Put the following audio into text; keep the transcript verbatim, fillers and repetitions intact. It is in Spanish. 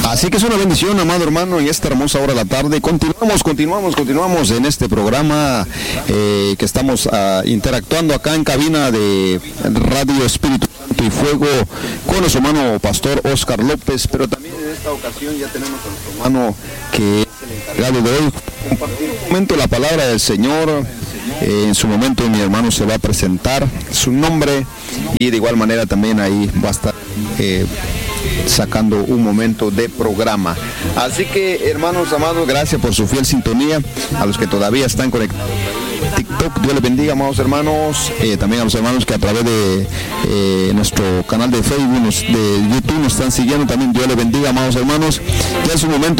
Así que es una bendición, amado hermano, en esta hermosa hora de la tarde. Continuamos, continuamos, continuamos en este programa eh, que estamos uh, interactuando acá en cabina de Radio Espíritu Santo y Fuego con nuestro hermano Pastor Oscar López, pero también en esta ocasión ya tenemos a nuestro hermano que es el encargado de hoy compartir un momento la palabra del Señor. Eh, en su momento mi hermano se va a presentar su nombre y de igual manera también ahí va a estar eh, sacando un momento de programa. Así que, hermanos amados, gracias por su fiel sintonía. A los que todavía están conectados TikTok, Dios les bendiga, amados hermanos. Eh, también a los hermanos que a través de eh, nuestro canal de Facebook, de YouTube nos están siguiendo, también Dios les bendiga, amados hermanos. Ya es un momento